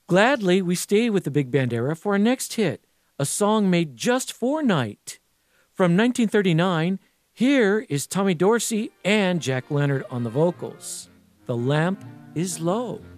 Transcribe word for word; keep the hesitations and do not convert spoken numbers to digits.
Gladly, we stay with the big band era for our next hit, a song made just for Night. From nineteen thirty-nine, here is Tommy Dorsey and Jack Leonard on the vocals. The Lamp is Low.